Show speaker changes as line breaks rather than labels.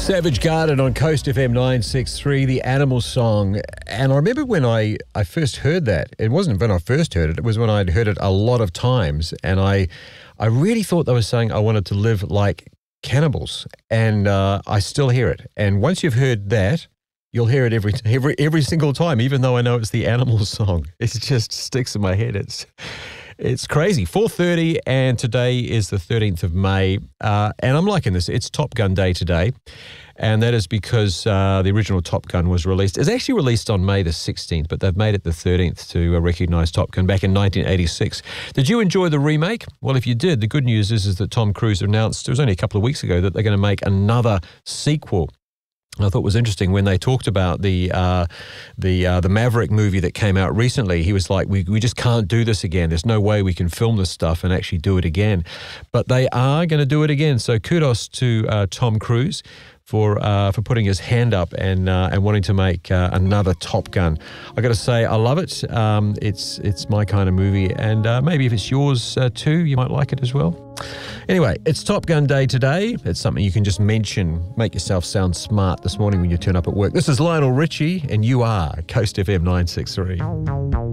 Savage Garden on Coast FM 963, the Animal Song. And I remember when I first heard that, it wasn't when I first heard it was when I'd heard it a lot of times. And I really thought they were saying I wanted to live like cannibals. And I still hear it. And once you've heard that, you'll hear it every single time, even though I know it's the Animal Song. It just sticks in my head. It's crazy. 4:30, and today is the 13th of May. And I'm liking this. It's Top Gun Day today. And that is because the original Top Gun was released. It's actually released on May the 16th, but they've made it the 13th to recognise Top Gun back in 1986. Did you enjoy the remake? Well, if you did, the good news is that Tom Cruise announced, it was only a couple of weeks ago, that they're going to make another sequel. I thought it was interesting when they talked about the Maverick movie that came out recently. He was like, we just can't do this again. There's no way we can film this stuff and actually do it again. But they are going to do it again. So kudos to Tom Cruise for putting his hand up and wanting to make another Top Gun. I got to say, I love it. It's my kind of movie, and maybe if it's yours too, you might like it as well. Anyway, it's Top Gun Day today. It's something you can just mention, make yourself sound smart this morning when you turn up at work. This is Lionel Richie, and you are Coast FM 963.